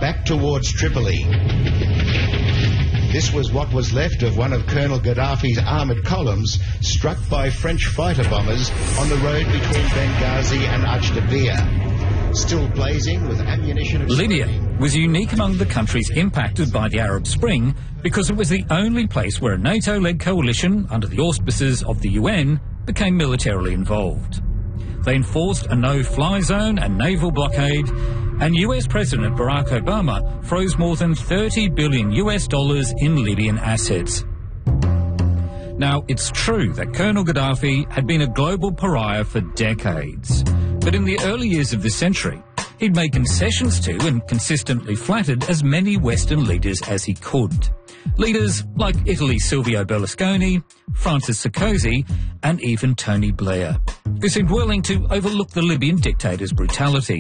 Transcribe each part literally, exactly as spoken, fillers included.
back towards Tripoli. This was what was left of one of Colonel Gaddafi's armoured columns struck by French fighter bombers on the road between Benghazi and Ajdabiya, still blazing with ammunition. Libya was unique among the countries impacted by the Arab Spring because it was the only place where a NATO-led coalition under the auspices of the U N became militarily involved. They enforced a no-fly zone and naval blockade, and U S President Barack Obama froze more than thirty billion U S dollars in Libyan assets. Now, it's true that Colonel Gaddafi had been a global pariah for decades, but in the early years of this century, he'd made concessions to and consistently flattered as many Western leaders as he could. Leaders like Italy's Silvio Berlusconi, Francis Sarkozy, and even Tony Blair, who seemed willing to overlook the Libyan dictator's brutality.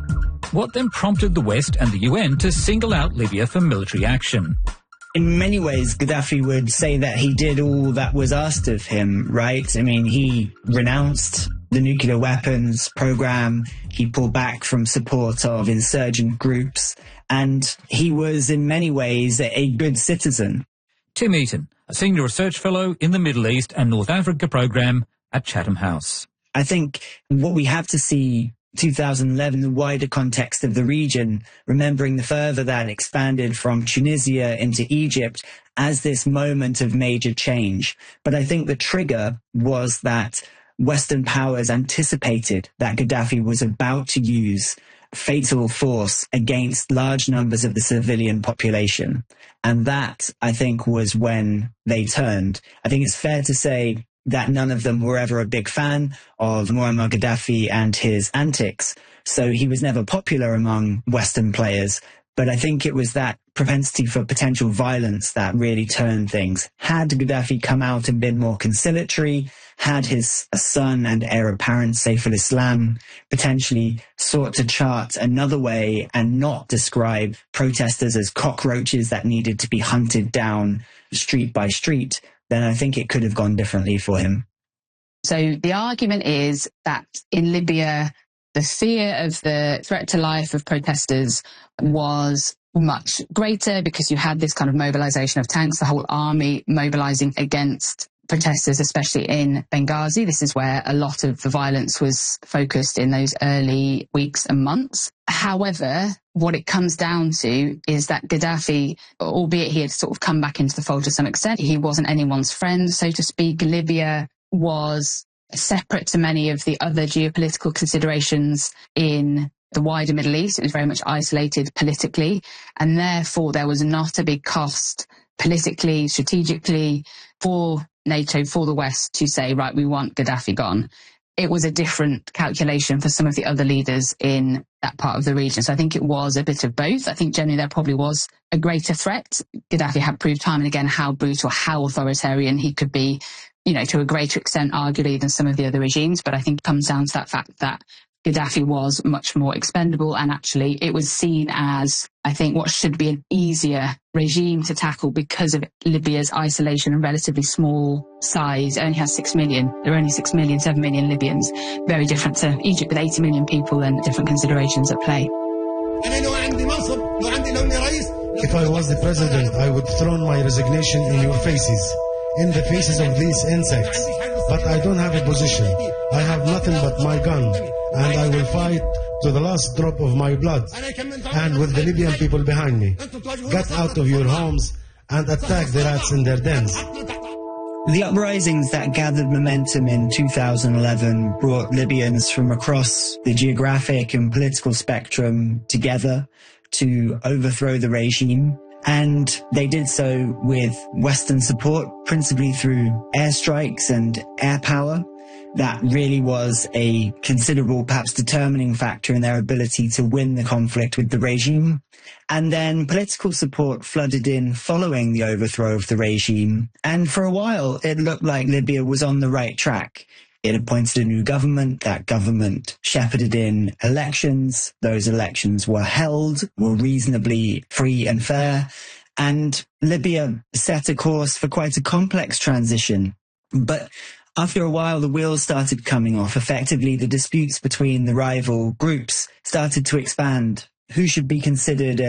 What then prompted the West and the U N to single out Libya for military action? In many ways, Gaddafi would say that he did all that was asked of him, right? I mean, he renounced the nuclear weapons program, he pulled back from support of insurgent groups, and he was in many ways a good citizen. Tim Eaton, a senior research fellow in the Middle East and North Africa program at Chatham House. I think what we have to see two thousand eleven, the wider context of the region, remembering the further that expanded from Tunisia into Egypt as this moment of major change. But I think the trigger was that Western powers anticipated that Gaddafi was about to use fatal force against large numbers of the civilian population. And that, I think, was when they turned. I think it's fair to say that none of them were ever a big fan of Muammar Gaddafi and his antics, so he was never popular among Western players. But I think it was that propensity for potential violence that really turned things. Had Gaddafi come out and been more conciliatory, had his son and heir apparent, Saif al-Islam, potentially sought to chart another way and not describe protesters as cockroaches that needed to be hunted down street by street, then I think it could have gone differently for him. So the argument is that in Libya, the fear of the threat to life of protesters was much greater because you had this kind of mobilization of tanks, the whole army mobilizing against protesters, especially in Benghazi. This is where a lot of the violence was focused in those early weeks and months. However, what it comes down to is that Gaddafi, albeit he had sort of come back into the fold to some extent, he wasn't anyone's friend, so to speak. Libya was separate to many of the other geopolitical considerations in the wider Middle East. It was very much isolated politically, and therefore there was not a big cost politically, strategically, for NATO, for the West to say, right, we want Gaddafi gone. It was a different calculation for some of the other leaders in that part of the region. So I think it was a bit of both. I think generally there probably was a greater threat. Gaddafi had proved time and again how brutal, how authoritarian he could be, you know, to a greater extent, arguably, than some of the other regimes. But I think it comes down to that fact that Gaddafi was much more expendable, and actually it was seen as, I think, what should be an easier regime to tackle because of Libya's isolation and relatively small size. It only has six million. There are only six million, seven million Libyans. Very different to Egypt with eighty million people and different considerations at play. If I was the president, I would throw my resignation in your faces, in the faces of these insects. But I don't have a position. I have nothing but my gun, and I will fight to the last drop of my blood, and with the Libyan people behind me. Get out of your homes and attack the rats in their dens. The uprisings that gathered momentum in two thousand eleven brought Libyans from across the geographic and political spectrum together to overthrow the regime. And they did so with Western support, principally through airstrikes and air power. That really was a considerable, perhaps determining factor in their ability to win the conflict with the regime. And then political support flooded in following the overthrow of the regime. And for a while, it looked like Libya was on the right track. It appointed a new government. That government shepherded in elections. Those elections were held, were reasonably free and fair. And Libya set a course for quite a complex transition. But after a while, the wheels started coming off. Effectively, the disputes between the rival groups started to expand. Who should be considered